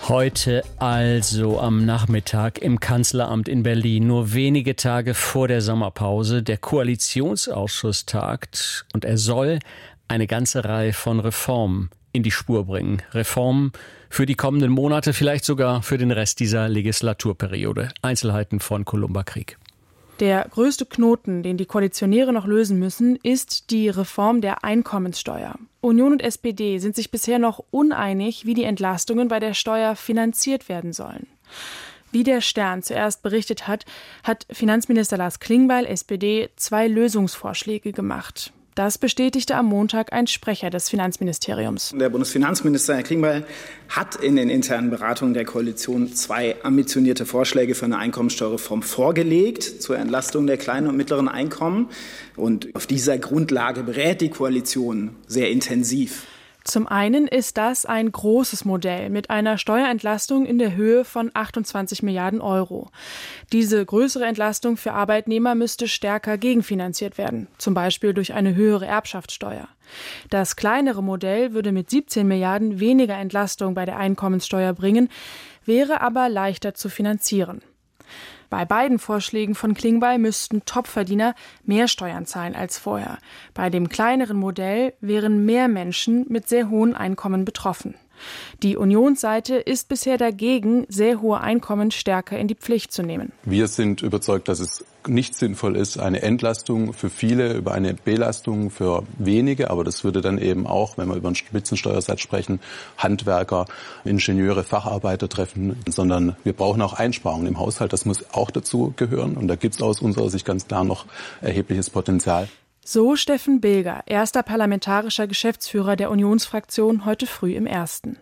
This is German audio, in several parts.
Heute also am Nachmittag im Kanzleramt in Berlin, nur wenige Tage vor der Sommerpause. Der Koalitionsausschuss tagt und er soll eine ganze Reihe von Reformen in die Spur bringen. Reformen für die kommenden Monate, vielleicht sogar für den Rest dieser Legislaturperiode. Einzelheiten von Columba Krieg. Der größte Knoten, den die Koalitionäre noch lösen müssen, ist die Reform der Einkommenssteuer. Union und SPD sind sich bisher noch uneinig, wie die Entlastungen bei der Steuer finanziert werden sollen. Wie der Stern zuerst berichtet hat, hat Finanzminister Lars Klingbeil, SPD, 2 Lösungsvorschläge gemacht. Das bestätigte am Montag ein Sprecher des Finanzministeriums. Der Bundesfinanzminister, Herr Klingbeil, hat in den internen Beratungen der Koalition 2 ambitionierte Vorschläge für eine Einkommensteuerreform vorgelegt zur Entlastung der kleinen und mittleren Einkommen. Und auf dieser Grundlage berät die Koalition sehr intensiv. Zum einen ist das ein großes Modell mit einer Steuerentlastung in der Höhe von 28 Milliarden Euro. Diese größere Entlastung für Arbeitnehmer müsste stärker gegenfinanziert werden, zum Beispiel durch eine höhere Erbschaftssteuer. Das kleinere Modell würde mit 17 Milliarden weniger Entlastung bei der Einkommenssteuer bringen, wäre aber leichter zu finanzieren. Bei beiden Vorschlägen von Klingbeil müssten Topverdiener mehr Steuern zahlen als vorher. Bei dem kleineren Modell wären mehr Menschen mit sehr hohen Einkommen betroffen. Die Unionsseite ist bisher dagegen, sehr hohe Einkommen stärker in die Pflicht zu nehmen. Wir sind überzeugt, dass es nicht sinnvoll ist, eine Entlastung für viele über eine Belastung für wenige. Aber das würde dann eben auch, wenn wir über einen Spitzensteuersatz sprechen, Handwerker, Ingenieure, Facharbeiter treffen. Sondern wir brauchen auch Einsparungen im Haushalt. Das muss auch dazu gehören. Und da gibt es aus unserer Sicht ganz klar noch erhebliches Potenzial. So Steffen Bilger, erster parlamentarischer Geschäftsführer der Unionsfraktion, heute früh im Ersten.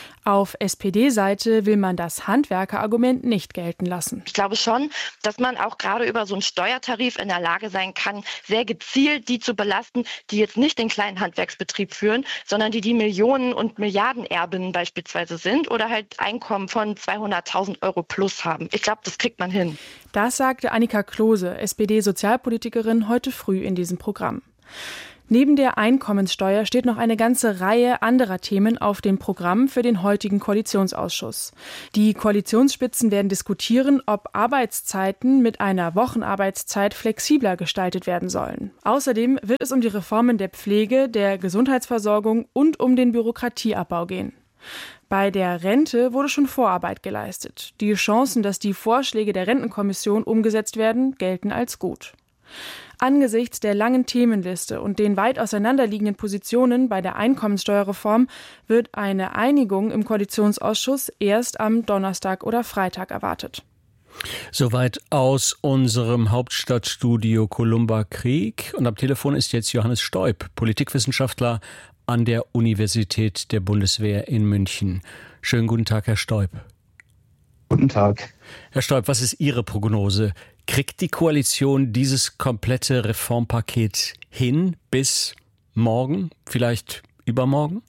Auf SPD-Seite will man das Handwerkerargument nicht gelten lassen. Ich glaube schon, dass man auch gerade über so einen Steuertarif in der Lage sein kann, sehr gezielt die zu belasten, die jetzt nicht den kleinen Handwerksbetrieb führen, sondern die Millionen- und Milliardenerben beispielsweise sind oder halt Einkommen von 200.000 Euro plus haben. Ich glaube, das kriegt man hin. Das sagte Annika Klose, SPD-Sozialpolitikerin, heute früh in diesem Programm. Neben der Einkommenssteuer steht noch eine ganze Reihe anderer Themen auf dem Programm für den heutigen Koalitionsausschuss. Die Koalitionsspitzen werden diskutieren, ob Arbeitszeiten mit einer Wochenarbeitszeit flexibler gestaltet werden sollen. Außerdem wird es um die Reformen der Pflege, der Gesundheitsversorgung und um den Bürokratieabbau gehen. Bei der Rente wurde schon Vorarbeit geleistet. Die Chancen, dass die Vorschläge der Rentenkommission umgesetzt werden, gelten als gut. Angesichts der langen Themenliste und den weit auseinanderliegenden Positionen bei der Einkommenssteuerreform wird eine Einigung im Koalitionsausschuss erst am Donnerstag oder Freitag erwartet. Soweit aus unserem Hauptstadtstudio Columba Krieg. Und am Telefon ist jetzt Johannes Stoib, Politikwissenschaftler an der Universität der Bundeswehr in München. Schönen guten Tag, Herr Stoib. Guten Tag. Herr Stoib, was ist Ihre Prognose? Kriegt die Koalition dieses komplette Reformpaket hin bis morgen, vielleicht übermorgen?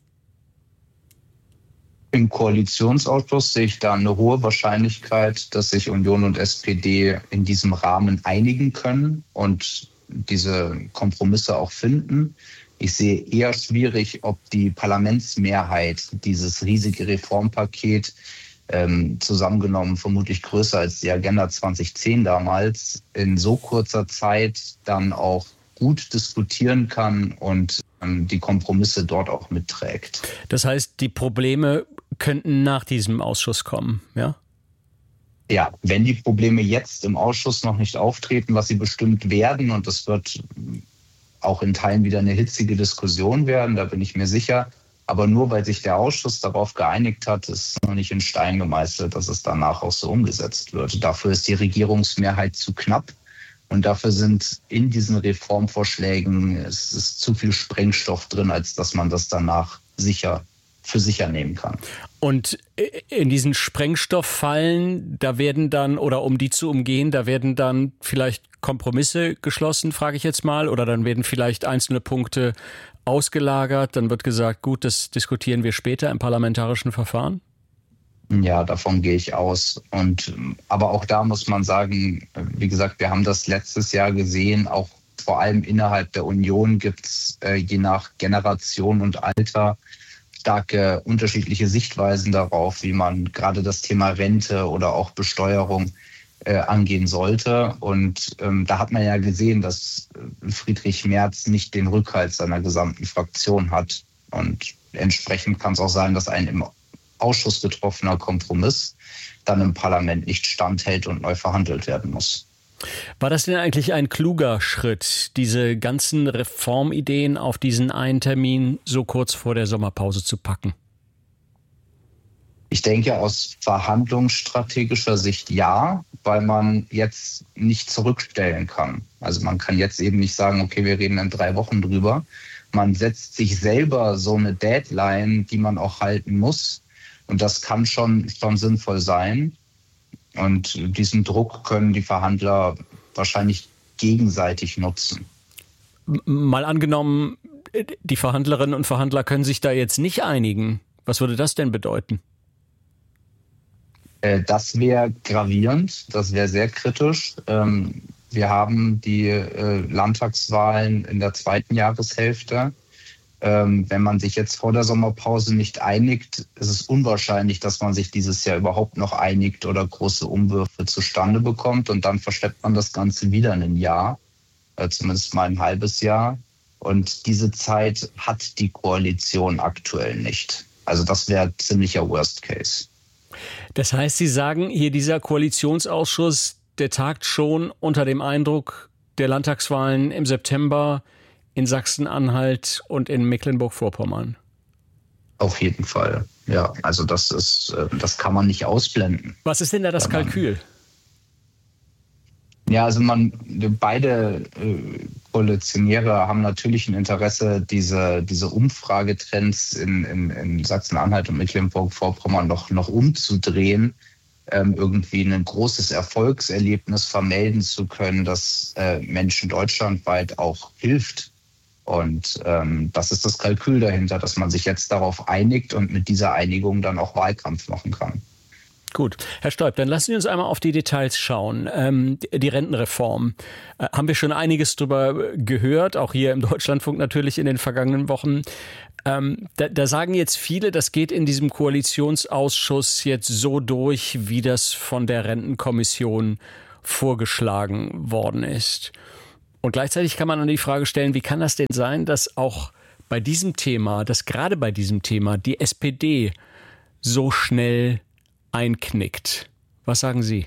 Im Koalitionsausschuss sehe ich da eine hohe Wahrscheinlichkeit, dass sich Union und SPD in diesem Rahmen einigen können und diese Kompromisse auch finden. Ich sehe eher schwierig, ob die Parlamentsmehrheit dieses riesige Reformpaket zusammengenommen vermutlich größer als die Agenda 2010 damals, in so kurzer Zeit dann auch gut diskutieren kann und die Kompromisse dort auch mitträgt. Das heißt, die Probleme könnten nach diesem Ausschuss kommen, ja? Ja, wenn die Probleme jetzt im Ausschuss noch nicht auftreten, was sie bestimmt werden, und das wird auch in Teilen wieder eine hitzige Diskussion werden, da bin ich mir sicher. Aber nur weil sich der Ausschuss darauf geeinigt hat, ist noch nicht in Stein gemeißelt, dass es danach auch so umgesetzt wird. Dafür ist die Regierungsmehrheit zu knapp und dafür sind in diesen Reformvorschlägen es ist zu viel Sprengstoff drin, als dass man das danach für sicher nehmen kann. Und in diesen Sprengstofffallen, da werden dann, oder um die zu umgehen, da werden dann vielleicht Kompromisse geschlossen, frage ich jetzt mal, oder dann werden vielleicht einzelne Punkte ausgelagert, dann wird gesagt, gut, das diskutieren wir später im parlamentarischen Verfahren? Ja, davon gehe ich aus. Aber auch da muss man sagen, wie gesagt, wir haben das letztes Jahr gesehen, auch vor allem innerhalb der Union gibt es je nach Generation und Alter starke unterschiedliche Sichtweisen darauf, wie man gerade das Thema Rente oder auch Besteuerung angehen sollte. Und da hat man ja gesehen, dass Friedrich Merz nicht den Rückhalt seiner gesamten Fraktion hat. Und entsprechend kann es auch sein, dass ein im Ausschuss getroffener Kompromiss dann im Parlament nicht standhält und neu verhandelt werden muss. War das denn eigentlich ein kluger Schritt, diese ganzen Reformideen auf diesen einen Termin so kurz vor der Sommerpause zu packen? Ich denke, aus verhandlungsstrategischer Sicht ja, weil man jetzt nicht zurückstellen kann. Also man kann jetzt eben nicht sagen, okay, wir reden in 3 Wochen drüber. Man setzt sich selber so eine Deadline, die man auch halten muss. Und das kann schon sinnvoll sein. Und diesen Druck können die Verhandler wahrscheinlich gegenseitig nutzen. Mal angenommen, die Verhandlerinnen und Verhandler können sich da jetzt nicht einigen. Was würde das denn bedeuten? Das wäre gravierend, das wäre sehr kritisch. Wir haben die Landtagswahlen in der 2. Jahreshälfte. Wenn man sich jetzt vor der Sommerpause nicht einigt, ist es unwahrscheinlich, dass man sich dieses Jahr überhaupt noch einigt oder große Umwürfe zustande bekommt. Und dann verschleppt man das Ganze wieder in ein Jahr, zumindest mal ein halbes Jahr. Und diese Zeit hat die Koalition aktuell nicht. Also das wäre ziemlicher Worst Case. Das heißt, Sie sagen, hier dieser Koalitionsausschuss, der tagt schon unter dem Eindruck der Landtagswahlen im September in Sachsen-Anhalt und in Mecklenburg-Vorpommern. Auf jeden Fall, ja. Also das kann man nicht ausblenden. Was ist denn da das Kalkül? Ja, also beide Koalitionäre haben natürlich ein Interesse, diese Umfragetrends in Sachsen-Anhalt und Mecklenburg-Vorpommern noch umzudrehen, irgendwie ein großes Erfolgserlebnis vermelden zu können, das Menschen deutschlandweit auch hilft. Und das ist das Kalkül dahinter, dass man sich jetzt darauf einigt und mit dieser Einigung dann auch Wahlkampf machen kann. Gut. Herr Stoib, dann lassen Sie uns einmal auf die Details schauen. Die Rentenreform. Haben wir schon einiges drüber gehört, auch hier im Deutschlandfunk natürlich in den vergangenen Wochen. Da sagen jetzt viele, das geht in diesem Koalitionsausschuss jetzt so durch, wie das von der Rentenkommission vorgeschlagen worden ist. Und gleichzeitig kann man dann die Frage stellen, wie kann das denn sein, dass auch bei diesem Thema, dass gerade bei diesem Thema die SPD so schnell einknickt? Was sagen Sie?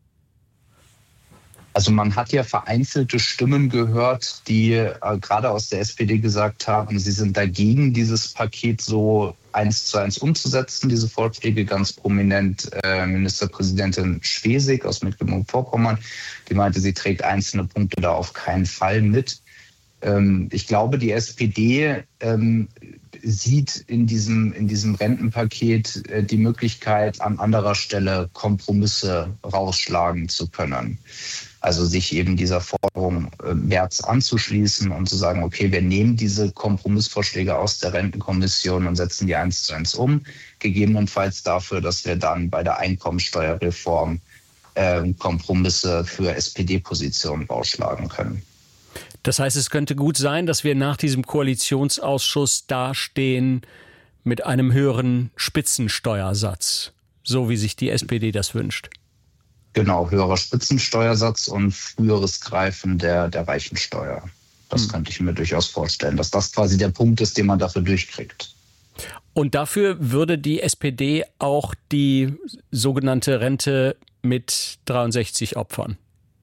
Also man hat ja vereinzelte Stimmen gehört, die gerade aus der SPD gesagt haben, sie sind dagegen, dieses Paket so 1:1 umzusetzen, diese Vorschläge. Ganz prominent Ministerpräsidentin Schwesig aus Mecklenburg-Vorpommern, die meinte, sie trägt einzelne Punkte da auf keinen Fall mit. Ich glaube, die SPD sieht in diesem Rentenpaket die Möglichkeit, an anderer Stelle Kompromisse rausschlagen zu können. Also sich eben dieser Forderung Merz anzuschließen und zu sagen, okay, wir nehmen diese Kompromissvorschläge aus der Rentenkommission und setzen die 1:1 um. Gegebenenfalls dafür, dass wir dann bei der Einkommensteuerreform Kompromisse für SPD-Positionen rausschlagen können. Das heißt, es könnte gut sein, dass wir nach diesem Koalitionsausschuss dastehen mit einem höheren Spitzensteuersatz, so wie sich die SPD das wünscht. Genau, höherer Spitzensteuersatz und früheres Greifen der Reichensteuer. Das könnte ich mir durchaus vorstellen, dass das quasi der Punkt ist, den man dafür durchkriegt. Und dafür würde die SPD auch die sogenannte Rente mit 63 opfern?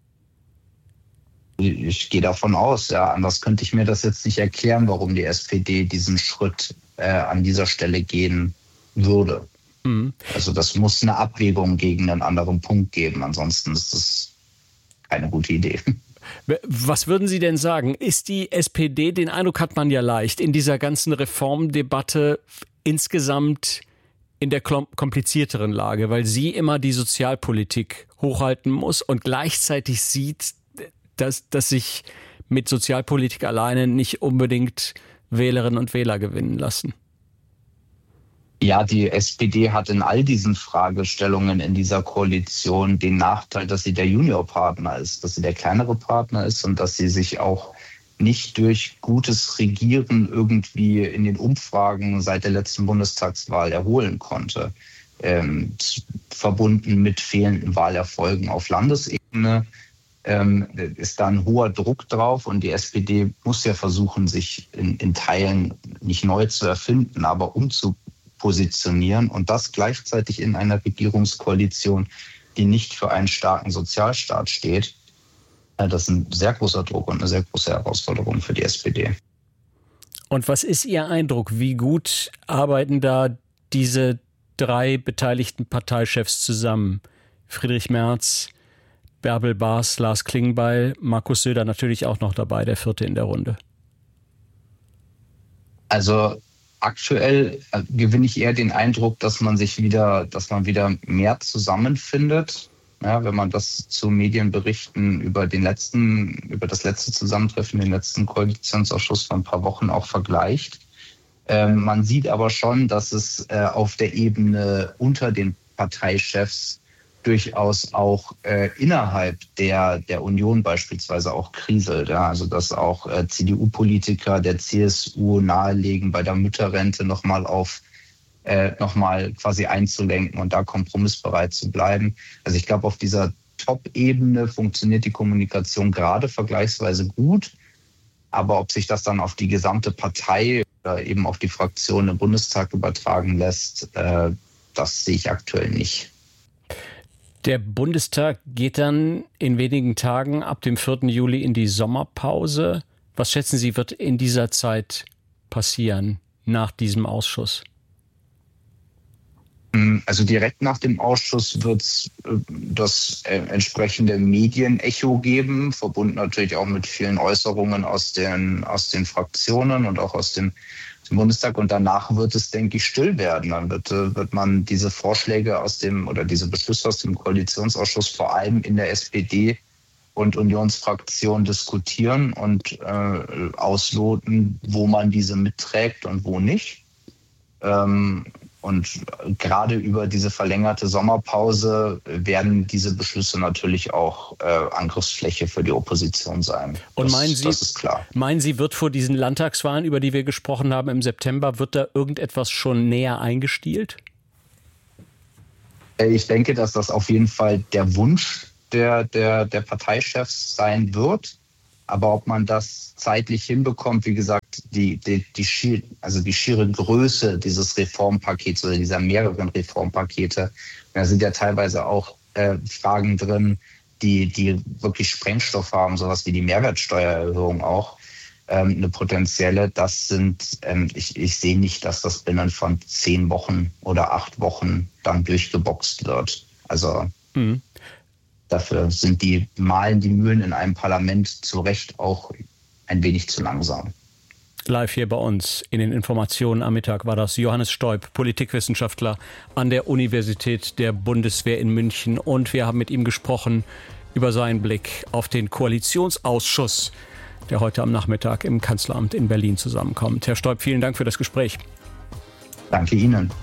Ich gehe davon aus, ja. Anders könnte ich mir das jetzt nicht erklären, warum die SPD diesen Schritt an dieser Stelle gehen würde. Mhm. Also das muss eine Abwägung gegen einen anderen Punkt geben. Ansonsten ist das keine gute Idee. Was würden Sie denn sagen? Ist die SPD, den Eindruck hat man ja leicht, in dieser ganzen Reformdebatte insgesamt in der komplizierteren Lage, weil sie immer die Sozialpolitik hochhalten muss und gleichzeitig sieht, dass sich mit Sozialpolitik alleine nicht unbedingt Wählerinnen und Wähler gewinnen lassen? Ja, die SPD hat in all diesen Fragestellungen in dieser Koalition den Nachteil, dass sie der Juniorpartner ist, dass sie der kleinere Partner ist und dass sie sich auch nicht durch gutes Regieren irgendwie in den Umfragen seit der letzten Bundestagswahl erholen konnte. Verbunden mit fehlenden Wahlerfolgen auf Landesebene ist da ein hoher Druck drauf und die SPD muss ja versuchen, sich in Teilen nicht neu zu erfinden, aber umzupositionieren und das gleichzeitig in einer Regierungskoalition, die nicht für einen starken Sozialstaat steht. Das ist ein sehr großer Druck und eine sehr große Herausforderung für die SPD. Und was ist Ihr Eindruck? Wie gut arbeiten da diese 3 beteiligten Parteichefs zusammen? Friedrich Merz, Bärbel Baas, Lars Klingbeil, Markus Söder natürlich auch noch dabei, der 4. in der Runde. Also aktuell gewinne ich eher den Eindruck, dass man wieder mehr zusammenfindet. Ja, wenn man das zu Medienberichten über das letzte Zusammentreffen, den letzten Koalitionsausschuss vor ein paar Wochen auch vergleicht. Man sieht aber schon, dass es auf der Ebene unter den Parteichefs durchaus auch innerhalb der Union beispielsweise auch kriselt. Ja? Also dass auch CDU-Politiker der CSU nahelegen, bei der Mütterrente nochmal quasi einzulenken und da kompromissbereit zu bleiben. Also ich glaube, auf dieser Top-Ebene funktioniert die Kommunikation gerade vergleichsweise gut. Aber ob sich das dann auf die gesamte Partei oder eben auf die Fraktion im Bundestag übertragen lässt, das sehe ich aktuell nicht. Der Bundestag geht dann in wenigen Tagen ab dem 4. Juli in die Sommerpause. Was schätzen Sie, wird in dieser Zeit passieren nach diesem Ausschuss? Also direkt nach dem Ausschuss wird es das entsprechende Medienecho geben, verbunden natürlich auch mit vielen Äußerungen aus den Fraktionen und auch aus dem Bundestag. Und danach wird es, denke ich, still werden. Dann wird man diese Vorschläge diese Beschlüsse aus dem Koalitionsausschuss vor allem in der SPD und Unionsfraktion diskutieren und ausloten, wo man diese mitträgt und wo nicht. Und gerade über diese verlängerte Sommerpause werden diese Beschlüsse natürlich auch Angriffsfläche für die Opposition sein. Und das ist klar. Meinen Sie, wird vor diesen Landtagswahlen, über die wir gesprochen haben im September, wird da irgendetwas schon näher eingestielt? Ich denke, dass das auf jeden Fall der Wunsch der Parteichefs sein wird. Aber ob man das zeitlich hinbekommt, wie gesagt, die schiere Größe dieses Reformpakets oder dieser mehreren Reformpakete, da sind ja teilweise auch Fragen drin, die wirklich Sprengstoff haben, sowas wie die Mehrwertsteuererhöhung auch, eine potenzielle. Ich sehe nicht, dass das binnen von 10 Wochen oder 8 Wochen dann durchgeboxt wird. Also dafür sind die Mühlen in einem Parlament zu Recht auch ein wenig zu langsam. Live hier bei uns in den Informationen am Mittag war das Johannes Stoib, Politikwissenschaftler an der Universität der Bundeswehr in München. Und wir haben mit ihm gesprochen über seinen Blick auf den Koalitionsausschuss, der heute am Nachmittag im Kanzleramt in Berlin zusammenkommt. Herr Stoib, vielen Dank für das Gespräch. Danke Ihnen.